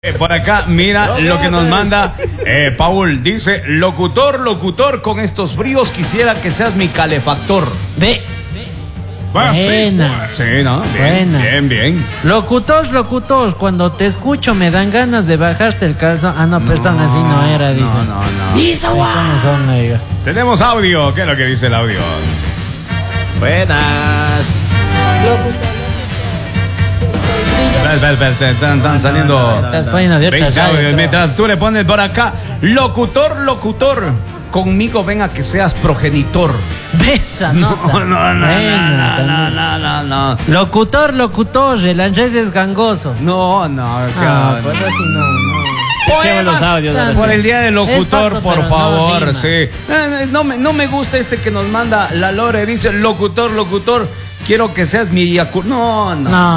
Por acá, mira lo que nos manda Paul. Dice, locutor, con estos fríos quisiera que seas mi calefactor. Ve. Buena. Sí, ¿no? Bien. Locutor, cuando te escucho me dan ganas de bajarte el calzón. Ah, no, pero esta así no era, dice. No. Dice, ¿cómo son, oiga? Tenemos audio. ¿Qué es lo que dice el audio? Buenas. Están saliendo. Estás poniendo de otra radio, mientras tú le pones por acá, locutor, conmigo ven a que seas progenitor. Besa, no. No. Locutor, el Andrés es gangoso. No. Pues así no. Poemas, los audios, por el día del locutor, Exacto, por favor, no, sí. No me gusta este que nos manda la Lore, dice locutor, quiero que seas mi No.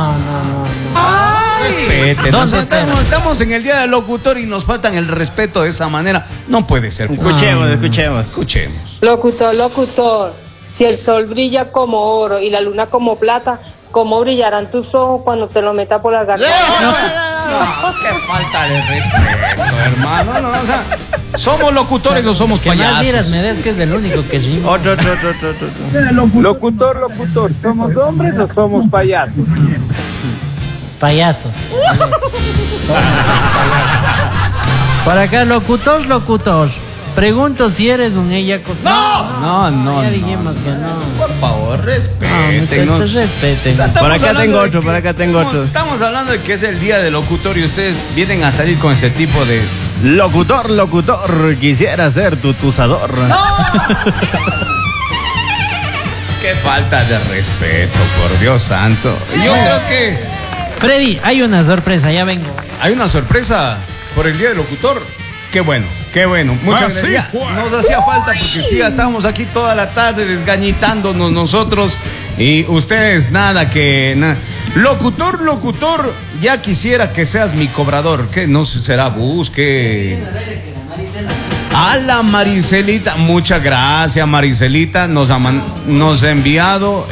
Respete. Estamos en el día del locutor y nos faltan el respeto de esa manera. No puede ser. Escuchemos. Locutor, si el sol brilla como oro y la luna como plata, ¿cómo brillarán tus ojos cuando te lo metas por las gargantas? No, qué falta de respeto, hermano. No, o sea, ¿somos locutores o somos payasos? Me des que es el único que rima. Otro. Locutor, ¿somos hombres o somos payasos? Payasos. Por acá, locutor. Pregunto si eres un ella. No. Ya dijimos que no. Por favor, respeten. Respeten. Por acá tengo otro. Estamos hablando de que es el día del locutor y ustedes vienen a salir con ese tipo de... Locutor, quisiera ser tu tusador. Qué falta de respeto, por Dios santo. Yo creo que... Freddy, hay una sorpresa, ya vengo. ¿Hay una sorpresa por el día del locutor? Qué bueno. Muchas gracias. Nos hacía falta porque sí, estábamos aquí toda la tarde desgañitándonos nosotros y ustedes nada. Locutor, ya quisiera que seas mi cobrador. ¿Qué? No sé, será bus, ¿qué? A la Maricelita, muchas gracias, Maricelita. Nos ha enviado,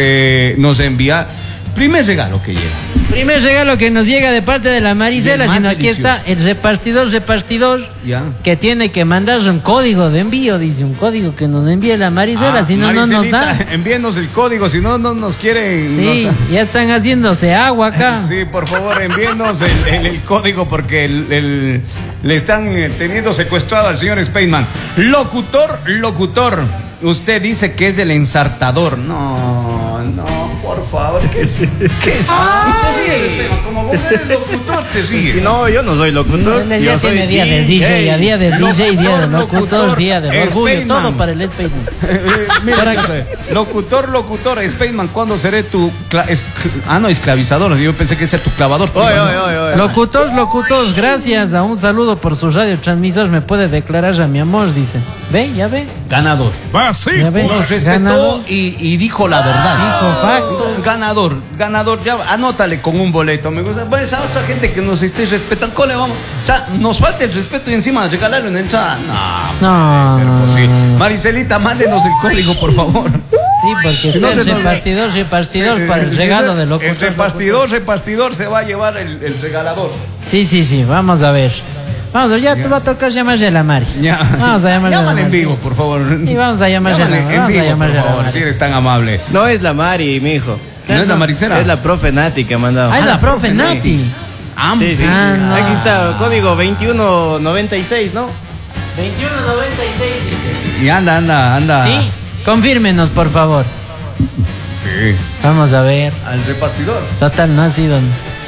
primer regalo que llega. Primer regalo que nos llega de parte de la Marisela, sino aquí delicioso. está el repartidor Ya. que tiene que mandar un código de envío, dice un código que nos envíe la Marisela, si no nos da. Envíenos el código, si no nos quieren. Sí, ya están haciéndose agua acá. Sí, por favor, envíenos el código porque le están teniendo secuestrado al señor Spaceman. Locutor, usted dice que es el ensartador. No, por favor, ¿qué es? Te ríes, Esteban, como vos eres locutor, te ríes. No, yo no soy locutor. Él ya tiene día del DJ, día del DJ, día del locutor, día del orgullo, Spaceman. todo para el Spaceman. Mira, locutor, Spaceman, ¿cuándo seré tu esclavizador? Yo pensé que ese era tu clavador. Oye. Locutor, gracias a un saludo por su radiotransmisor, me puede declarar a mi amor, dice. ¿Ya ve? Ganador. Ya ve. Nos respetó Ganador. y dijo la verdad. Dijo factos. Ganador, ya anótale con un boleto. Me gusta. Pues a otra gente que nos esté respetando, ¿cómo le vamos? O sea, nos falta el respeto y encima regalarlo en entrada. No puede ser posible. Maricelita, mándenos el código, por favor. Sí, porque si no es repartidor para el regalo de locutor. El repartidor se va a llevar el regalador. Sí, vamos a ver. Ya te va a tocar llamarle a la Mari. Vamos a llamarle a la Mari. en vivo, por favor. Y vamos a llamarle a la Mari. en vivo, por favor, si eres tan amable. No es la Mari, mijo. ¿No es la Maricela? Es la profe Nati que ha mandado. Es la profe Nati. Sí. No. Aquí está, código 2196, ¿no? 2196 dice. Y anda. Sí, confírmenos, por favor. Sí. Vamos a ver. Al repartidor. Total, no ha sido.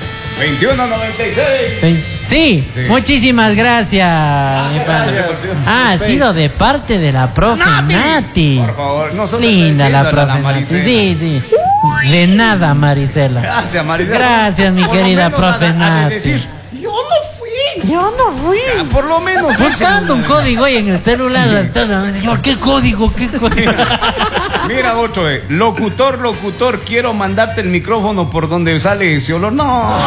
2196. Sí, muchísimas gracias, mi padre. Ha sido de parte de la profe Nati. Por favor, nosotros linda la diciéndole a profe Nati. Maricela. Sí. De nada, Marisela. Gracias, Maricela. Gracias, mi Por lo querida menos profe a Nati. decir, yo no fui. Ya, Por lo menos. buscando un código ahí en el celular. Señor, ¿qué código? Mira otro, locutor, quiero mandarte el micrófono por donde sale ese olor. No.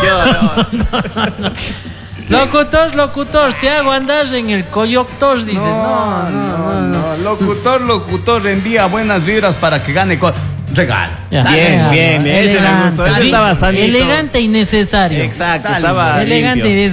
Locutor, te hago andar en el coyoctor, dice. No. Locutor, envía buenas vibras para que gane regalo. Bien, ese me gustó. Ese estaba sanito. Elegante y necesario. Exacto, Dale, estaba elegante limpio. y